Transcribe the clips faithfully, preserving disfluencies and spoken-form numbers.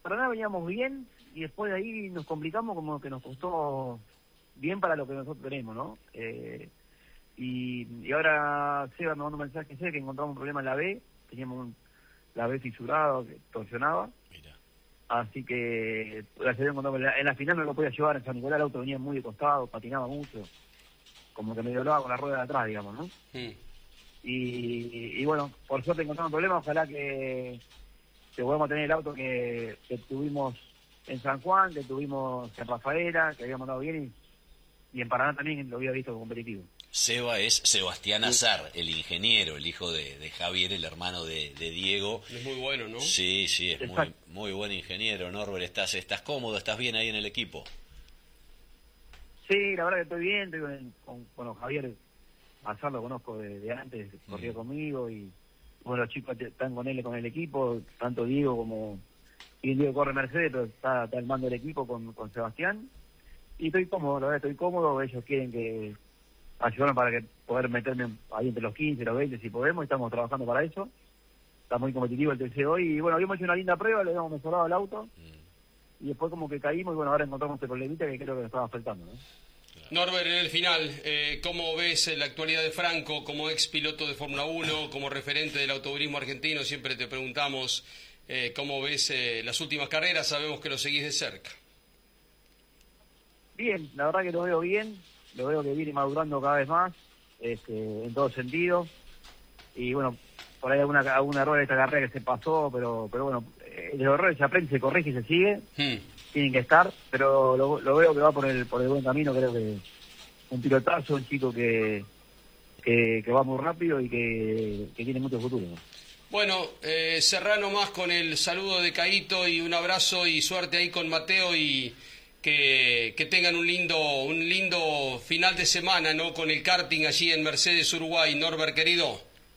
Paraná veníamos bien y después de ahí nos complicamos, como que nos costó bien para lo que nosotros tenemos, ¿no? Eh, y, y ahora Seba me mandó un mensaje, sé que encontramos un problema en la B, teníamos un, la B fisurada, que torsionaba. Mira. Así que gracias a Dios, encontramos en la, en la final no lo podía llevar, en San Nicolás el auto venía muy de costado, patinaba mucho, como que me doblaba con la rueda de atrás, digamos, ¿no? Mm. Y, y bueno, por suerte encontramos un problema, ojalá que, que podamos tener el auto que, que tuvimos en San Juan, que tuvimos en Rafaela, que habíamos dado bien, y, y en Paraná también lo había visto competitivo. Seba es Sebastián Azar, el ingeniero, el hijo de, de Javier, el hermano de, de Diego. Es muy bueno, ¿no? Sí, sí, es muy, Exacto. muy buen ingeniero. Norbert, ¿estás, ¿estás cómodo? ¿Estás bien ahí en el equipo? Sí, la verdad que estoy bien, estoy con, con bueno, Javier Azar lo conozco de, de antes, corría Mm. conmigo y bueno, los chicos están con él, con el equipo, tanto Diego como y Diego corre Mercedes, pero está, está al mando del equipo con, con Sebastián y estoy cómodo, la verdad estoy cómodo, ellos quieren que ayudarme para que poder meterme ahí entre los quince, los veinte si podemos, estamos trabajando para eso, está muy competitivo el T C hoy y bueno, habíamos hecho una linda prueba, le habíamos mejorado el auto Mm. y después como que caímos y bueno, ahora encontramos este problemita que creo que nos estaba afectando, ¿no? Norbert, en el final, eh, ¿cómo ves la actualidad de Franco como ex piloto de Fórmula uno, como referente del automovilismo argentino? Siempre te preguntamos eh, cómo ves eh, las últimas carreras, sabemos que lo seguís de cerca. Bien, la verdad que lo veo bien, lo veo que viene madurando cada vez más, este, en todo sentido, y bueno, por ahí alguna, algún error de esta carrera que se pasó, pero pero bueno, eh, los errores se aprende, se corrige y se sigue, Hmm. tienen que estar, pero lo, lo veo que va por el por el buen camino, creo que un pilotazo, un chico que que, que va muy rápido y que, que tiene mucho futuro, ¿no? Bueno, eh, Serrano más con el saludo de Caíto y un abrazo y suerte ahí con Mateo y que, que tengan un lindo un lindo final de semana, ¿no? Con el karting allí en Mercedes, Uruguay. Norbert, querido.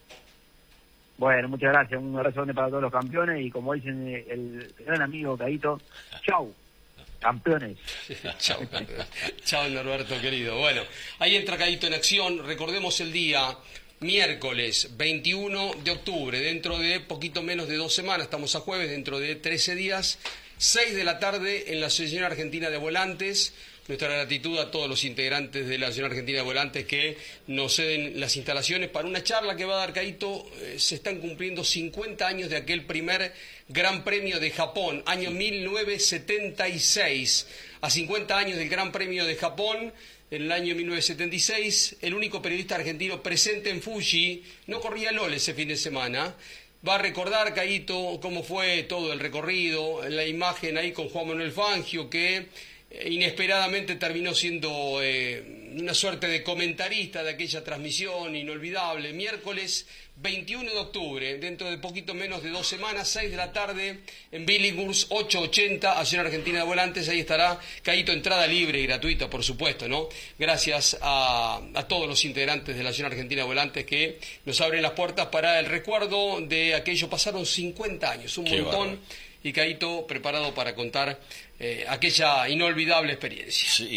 Bueno, muchas gracias, un abrazo grande para todos los campeones y como dicen eh, el gran amigo Caíto, chau, campeones. Chao, chao Norberto querido. Bueno, ahí entra Caíto en acción. Recordemos el día miércoles veintiuno de octubre, dentro de poquito menos de dos semanas, estamos a jueves, dentro de trece días, seis de la tarde en la Asociación Argentina de Volantes. Nuestra gratitud a todos los integrantes de la Asociación Argentina de Volantes que nos ceden las instalaciones para una charla que va a dar Caíto. Eh, se están cumpliendo cincuenta años de aquel primer Gran Premio de Japón, año mil novecientos setenta y seis. A cincuenta años del Gran Premio de Japón, en el año mil novecientos setenta y seis, el único periodista argentino presente en Fuji, no corría LOL ese fin de semana. Va a recordar, Caíto, cómo fue todo el recorrido, la imagen ahí con Juan Manuel Fangio, que inesperadamente terminó siendo eh, una suerte de comentarista de aquella transmisión inolvidable. Miércoles veintiuno de octubre, dentro de poquito menos de dos semanas, seis de la tarde, en Billinghurst, ochocientos ochenta, Asociación Argentina de Volantes. Ahí estará Caíto, entrada libre y gratuita, por supuesto, ¿no? Gracias a, a todos los integrantes de la Asociación Argentina de Volantes que nos abren las puertas para el recuerdo de aquello. Pasaron cincuenta años, un Qué montón. bárbaro. Y Caíto preparado para contar eh, aquella inolvidable experiencia. Sí,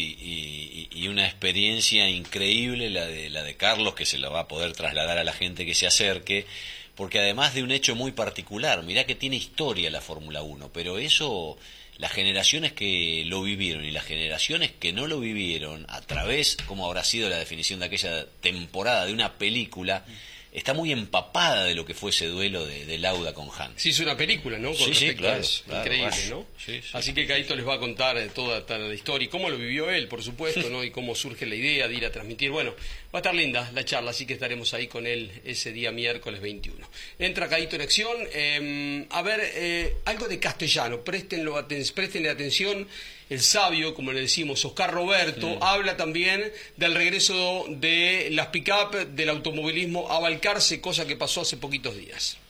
y, y- y una experiencia increíble la de la de Carlos, que se la va a poder trasladar a la gente que se acerque, porque además de un hecho muy particular, mirá que tiene historia la Fórmula uno, pero eso, las generaciones que lo vivieron y las generaciones que no lo vivieron, a través, como habrá sido la definición de aquella temporada de una película, está muy empapada de lo que fue ese duelo de, de Lauda con Hans. Se hizo una película, ¿no? Con Sí, sí, respecto claro, a eso. claro, Increíble, bueno. ¿no? Sí, sí. Así que Caíto les va a contar eh, toda, toda la historia y cómo lo vivió él, por supuesto, ¿no? Y cómo surge la idea de ir a transmitir. Bueno, va a estar linda la charla, así que estaremos ahí con él ese día miércoles veintiuno. Entra Caíto en acción. Eh, a ver, eh, algo de castellano, préstenlo aten- préstenle atención. El sabio, como le decimos, Oscar Roberto, Mm. habla también del regreso de las pick-up, del automovilismo a Balcarce, cosa que pasó hace poquitos días.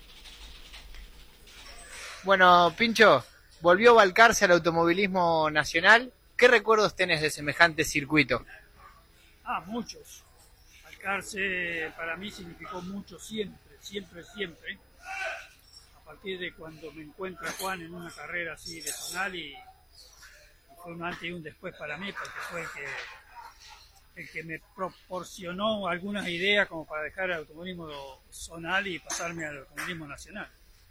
Bueno, Pincho, volvió Balcarce al automovilismo nacional. ¿Qué recuerdos tenés de semejante circuito? Ah, muchos. Balcarce para mí significó mucho siempre, siempre, siempre. A partir de cuando me encuentra Juan en una carrera así de zonal y fue un antes y un después para mí porque fue el que, el que me proporcionó algunas ideas como para dejar el automovilismo zonal y pasarme al automovilismo nacional.